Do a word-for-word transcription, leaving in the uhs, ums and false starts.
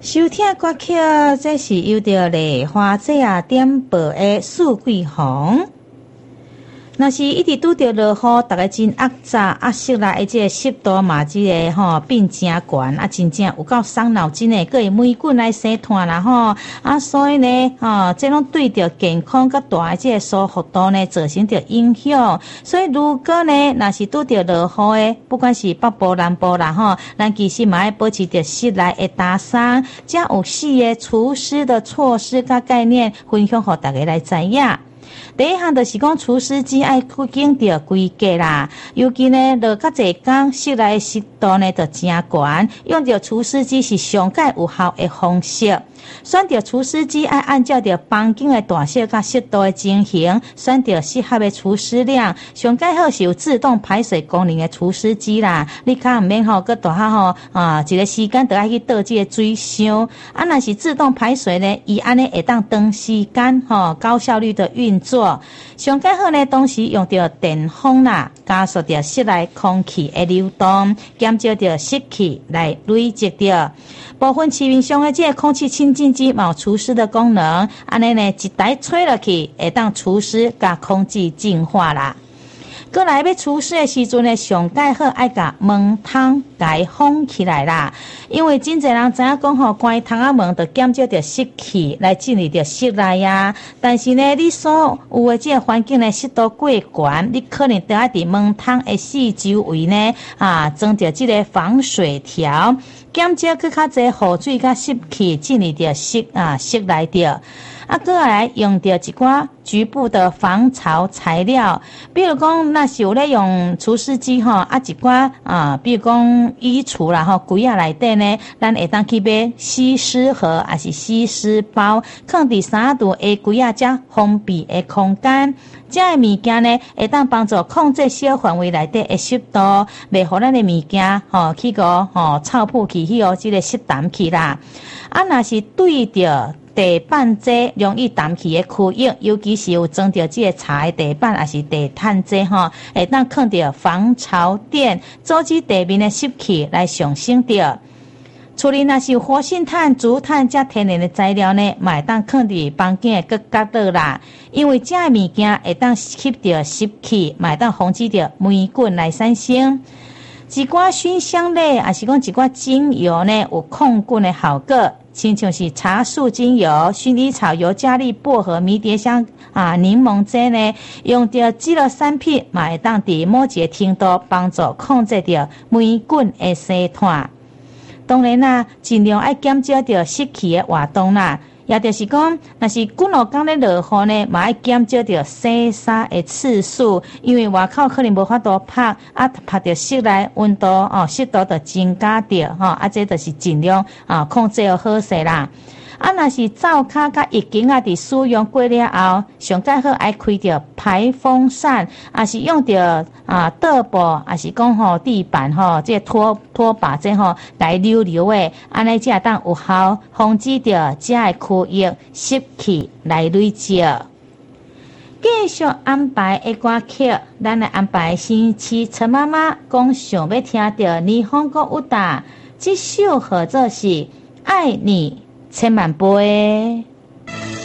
收听歌曲，这是由着梨花姐啊点播的《四季红》。若是一直拄着落雨，大家真压榨啊，室内的这个湿度嘛，这个吼变真悬啊，真正有够伤脑筋的，佮伊霉菌来生炭啦吼啊，所以呢，吼这拢对着健康佮大的这个舒服度呢，造成着影响。所以如果呢，若是拄着落雨的，不管是北部南部啦吼，咱其实嘛要保持着室内的打扫，才有四个除湿的措施佮概念，分享互大家来知影。第一项就是讲除湿机爱经着规格啦，尤其呢落较济工，室内湿度呢就真悬，用着除湿机是上界有效的方式。选择除湿机爱按照着房间的大小甲湿度的情形，选择适合的除湿量。上界好是有自动排水功能的除湿机啦，你较毋免吼，搁大下吼啊，一个时间就爱去倒这个水箱。啊，若是自动排水呢，伊安尼会当长时间吼高效率的运作。上界好呢，同时用着电风啦，加速着室内空气的流动，减少着湿气来累积着。部分市面上的这个空气清净机嘛有除湿的功能，安尼呢一台吹落去，会当除湿甲空气净化啦。过来要除湿的时阵呢，上界好爱甲门窗改封起来啦，因为真侪人知影讲吼，关窗仔门就减少着湿气来进入着室内啊。但是呢，你所有的这个环境呢湿度过悬，你可能就要伫门窗的四周围呢啊装着这个防水条，减少去较侪雨水甲湿气进入着室啊室内着。啊，过来用到一寡局部的防潮材料，比如讲，那是有咧用除湿机吼，啊一寡啊，比如讲衣橱啦吼，柜仔内底呢，咱会当去买吸湿盒，还是吸湿包，放伫三度的柜仔遮封闭的空间。这个物件呢，会当帮助控制小范围内底的湿度，袂互咱的物件吼去个吼臭扑去去哦，即个湿淡去啦。啊，若是对着地板这容易淡气的区域，尤其是有装着这个茶的地板，还是地毯这吼，会当放着防潮垫，阻止地面的湿气来上升着。厝里若是有活性炭、竹炭加天然的材料呢，嘛会当放伫房间的各角落啦。因为这个物件会当吸着湿气，嘛会当防止着霉菌来产生。一寡熏香类，还是讲一寡精油呢，有控菌的效果。亲像是茶树精油、薰衣草油、加利薄荷、迷迭香啊、柠檬汁呢，用着这类产品，嘛会当伫某一个程度帮助控制着霉菌的生炭。当然啦，尽量爱减少着湿气的活动啦。也就是讲，若是几落工咧落雨呢，嘛爱减少着洗衫的次数，因为外口可能无法度拍，啊拍着室内温度哦，湿度就增加着吼，啊这就是尽量啊控制好势啦。啊，若是灶骹甲浴巾啊，伫使用过了后，上盖好爱开着排风扇，啊是用着啊桌布，啊是讲吼地板吼，这拖拖把这吼来溜溜的，安尼才当有效防止着这个区域湿气来累积。继续安排的歌曲，咱来安排新期陈妈妈讲想要听着霓虹歌舞蹈，这首合作是爱你千万倍。